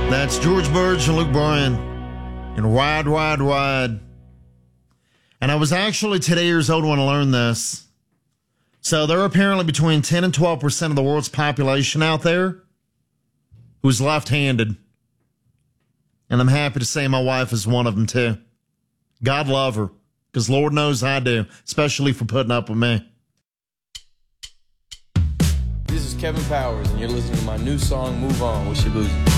That's George Burge and Luke Bryan in Wide, Wide, Wide. And I was actually today years old when I learned this. So there are apparently between 10 and 12% of the world's population out there who's left-handed. And I'm happy to say my wife is one of them too. God love her, because Lord knows I do, especially for putting up with me. This is Kevin Powers, and you're listening to my new song, Move On with Shabuzi.